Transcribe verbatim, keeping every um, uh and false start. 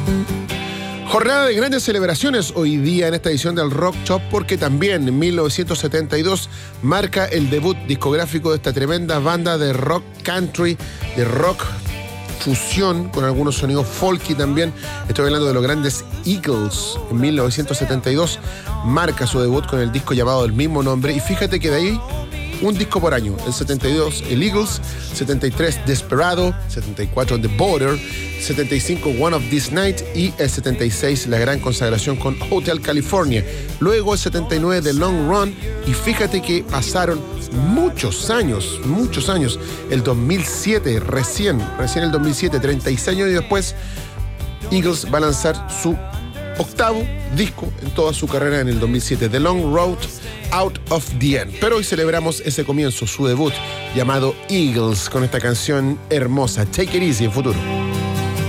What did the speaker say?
Jornada de grandes celebraciones hoy día en esta edición del Rock Shop, porque también en mil novecientos setenta y dos marca el debut discográfico de esta tremenda banda de rock country, de rock fusión con algunos sonidos folky también. Estoy hablando de los grandes Eagles. En mil novecientos setenta y dos marca su debut con el disco llamado del mismo nombre, y fíjate que de ahí un disco por año. El setenta y dos el Eagles, setenta y tres Desperado, setenta y cuatro The Border, setenta y cinco One of This Night y el setenta y seis la gran consagración con Hotel California. Luego el setenta y nueve The Long Run, y fíjate que pasaron muchos años, muchos años. El dos mil siete, recién, recién el dos mil siete, treinta y seis años después, Eagles va a lanzar su octavo disco en toda su carrera en el dos mil siete, The Long Road Out of the End. Pero hoy celebramos ese comienzo, su debut llamado Eagles, con esta canción hermosa, Take It Easy, en Futuro.